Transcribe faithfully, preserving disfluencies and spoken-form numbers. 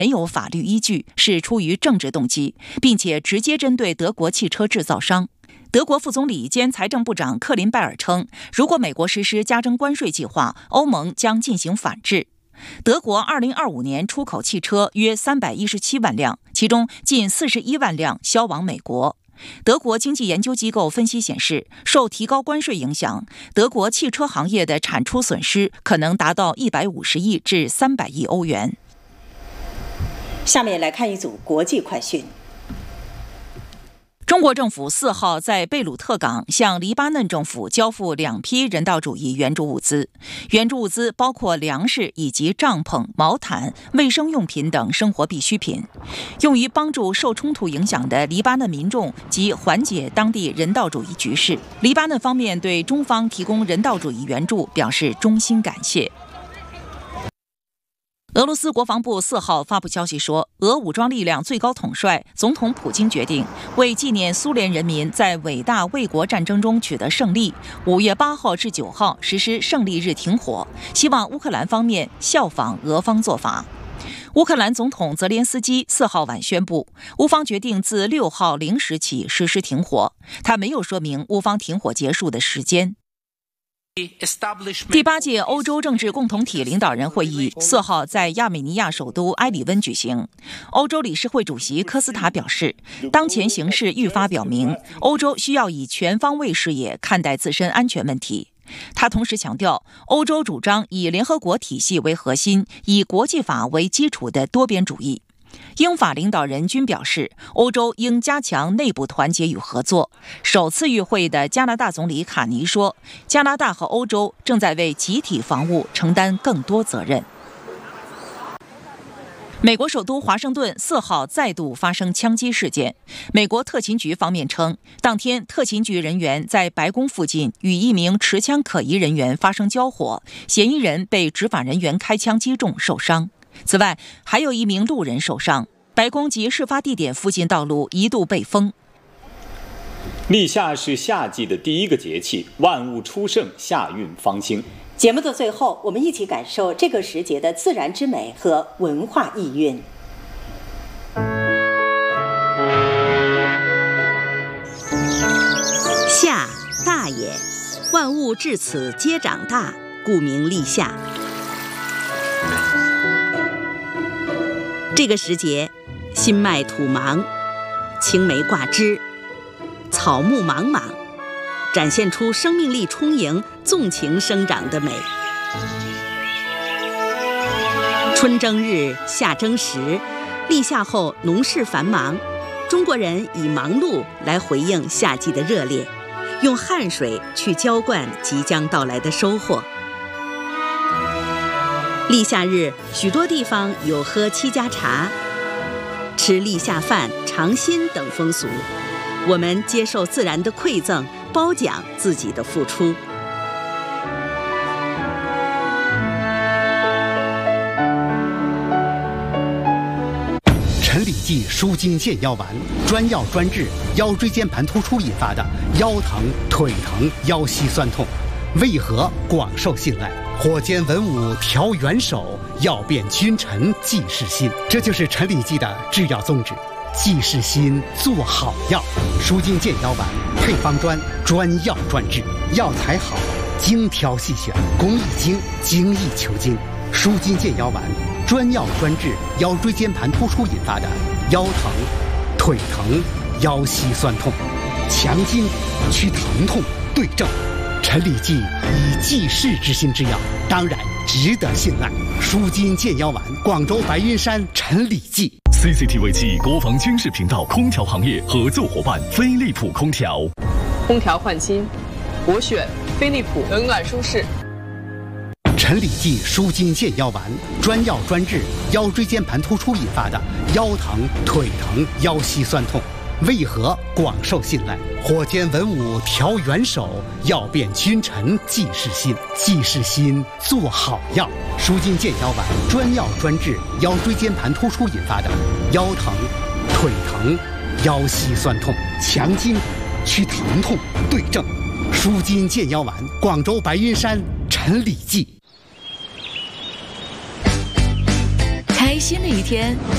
没有法律依据，是出于政治动机，并且直接针对德国汽车制造商。德国副总理兼财政部长克林拜尔称，如果美国实施加征关税计划，欧盟将进行反制。德国二零二五年出口汽车约三百一十七万辆，其中近四十一万辆销往美国。德国经济研究机构分析显示，受提高关税影响，德国汽车行业的产出损失可能达到一百五十亿至三百亿欧元。 下面来看一组国际快讯。 中国政府四号在贝鲁特港向黎巴嫩政府交付两批人道主义援助物资，援助物资包括粮食以及帐篷、毛毯、卫生用品等生活必需品，用于帮助受冲突影响的黎巴嫩民众及缓解当地人道主义局势。黎巴嫩方面对中方提供人道主义援助表示衷心感谢。俄罗斯国防部四号发布消息说，俄武装力量最高统帅总统普京决定为纪念苏联人民在伟大卫国战争中取得胜利，五月八号至九号实施胜利日停火，希望乌克兰方面效仿俄方做法。乌克兰总统泽连斯基四号晚宣布，乌方决定自六号零时起实施停火，他没有说明乌方停火结束的时间。第八届欧洲政治共同体领导人会议四号在亚美尼亚首都埃里温举行。欧洲理事会主席科斯塔表示，当前形势愈发表明，欧洲需要以全方位视野看待自身安全问题。他同时强调，欧洲主张以联合国体系为核心、以国际法为基础的多边主义。英法领导人均表示，欧洲应加强内部团结与合作。首次与会的加拿大总理卡尼说，加拿大和欧洲正在为集体防务承担更多责任。美国首都华盛顿四号再度发生枪击事件。美国特勤局方面称，当天特勤局人员在白宫附近与一名持枪可疑人员发生交火，嫌疑人被执法人员开枪击中受伤。此外，还有一名路人受伤。白宫及事发地点附近道路一度被封。 立夏是夏季的第一个节气，万物初盛，夏运方兴。 节目的最后，我们一起感受这个时节的自然之美和文化意蕴。 夏，大也，万物至此皆长大，故名立夏。这个时节，新麦吐芒，青梅挂枝，草木莽莽，展现出生命力充盈、纵情生长的美。春争日，夏争时，立夏后农事繁忙，中国人以忙碌来回应夏季的热烈，用汗水去浇灌即将到来的收获。立夏日，许多地方有喝七家茶、吃立夏饭、尝新等风俗。我们接受自然的馈赠，褒奖自己的付出。 陈李济舒筋健腰丸，专药专治腰椎间盘突出引发的腰疼、腿疼、腰膝酸痛，为何广受信赖？火尖文武调元首，药变君臣济世心。这就是陈李济的制药宗旨，济世心，做好药。舒筋健腰丸配方专，专药专治，药材好，精挑细选，工艺精，精益求精。舒筋健腰丸专药专治腰椎间盘突出引发的腰疼、腿疼、腰膝酸痛，强筋去疼痛，对症。陈李济以济世之心之药，当然值得信赖。舒筋健腰丸，广州白云山陈李济。 C C T V 七国防军事频道空调行业合作伙伴飞利浦空调。 空调换新，我选飞利浦，冷暖舒适。 陈李济舒筋健腰丸，专药专治腰椎间盘突出引发的腰疼、腿疼、腰膝酸痛，为何广受信赖？火尖文武调元首，药变君臣济世心。济世心，做好药。舒筋健腰丸专药专治腰椎间盘突出引发的腰疼、腿疼、腰膝酸痛，强筋去疼痛，对症。舒筋健腰丸，广州白云山陈李济。 开心的一天